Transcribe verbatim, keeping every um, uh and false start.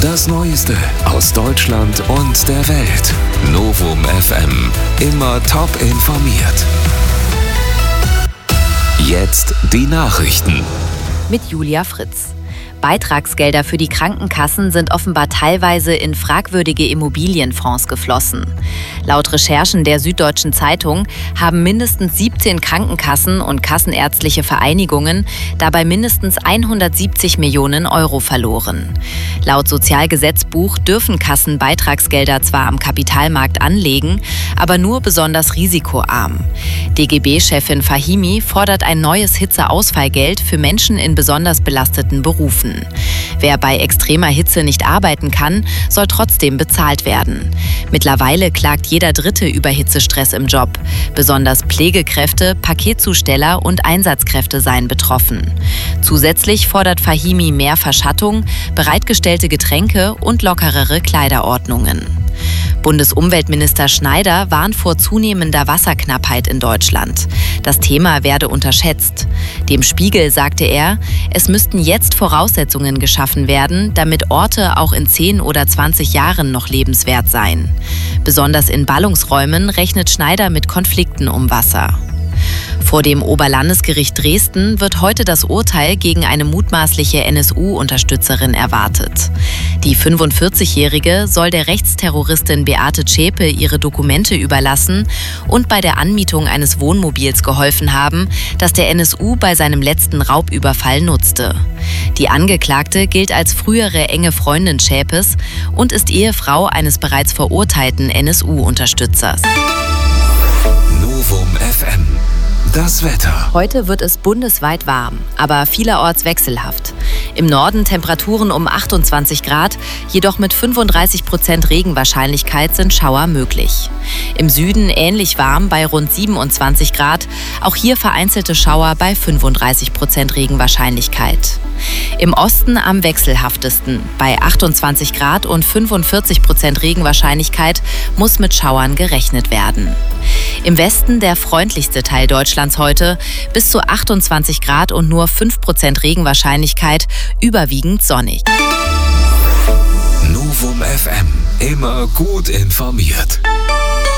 Das Neueste aus Deutschland und der Welt. Novum F M. Immer top informiert. Jetzt die Nachrichten. Mit Julia Fritz. Beitragsgelder für die Krankenkassen sind offenbar teilweise in fragwürdige Immobilienfonds geflossen. Laut Recherchen der Süddeutschen Zeitung haben mindestens siebzehn Krankenkassen und kassenärztliche Vereinigungen dabei mindestens hundertsiebzig Millionen Euro verloren. Laut Sozialgesetzbuch dürfen Kassen Beitragsgelder zwar am Kapitalmarkt anlegen, aber nur besonders risikoarm. D G B-Chefin Fahimi fordert ein neues Hitzeausfallgeld für Menschen in besonders belasteten Berufen. Wer bei extremer Hitze nicht arbeiten kann, soll trotzdem bezahlt werden. Mittlerweile klagt jeder Dritte über Hitzestress im Job. Besonders Pflegekräfte, Paketzusteller und Einsatzkräfte seien betroffen. Zusätzlich fordert Fahimi mehr Verschattung, bereitgestellte Getränke und lockerere Kleiderordnungen. Bundesumweltminister Schneider warnt vor zunehmender Wasserknappheit in Deutschland. Das Thema werde unterschätzt. Dem Spiegel sagte er, es müssten jetzt Voraussetzungen geschaffen werden, damit Orte auch in zehn oder zwanzig Jahren noch lebenswert seien. Besonders in Ballungsräumen rechnet Schneider mit Konflikten um Wasser. Vor dem Oberlandesgericht Dresden wird heute das Urteil gegen eine mutmaßliche N S U-Unterstützerin erwartet. Die fünfundvierzigjährige soll der Rechtsterroristin Beate Zschäpe ihre Dokumente überlassen und bei der Anmietung eines Wohnmobils geholfen haben, das der N S U bei seinem letzten Raubüberfall nutzte. Die Angeklagte gilt als frühere enge Freundin Zschäpes und ist Ehefrau eines bereits verurteilten N S U-Unterstützers. Novum F M. Das Wetter. Heute wird es bundesweit warm, aber vielerorts wechselhaft. Im Norden Temperaturen um achtundzwanzig Grad, jedoch mit fünfunddreißig Prozent Regenwahrscheinlichkeit sind Schauer möglich. Im Süden ähnlich warm bei rund siebenundzwanzig Grad, auch hier vereinzelte Schauer bei fünfunddreißig Prozent Regenwahrscheinlichkeit. Im Osten am wechselhaftesten. Bei achtundzwanzig Grad und fünfundvierzig Prozent Regenwahrscheinlichkeit muss mit Schauern gerechnet werden. Im Westen der freundlichste Teil Deutschlands heute, bis zu achtundzwanzig Grad und nur fünf Prozent Regenwahrscheinlichkeit, überwiegend sonnig. Novum F M, immer gut informiert.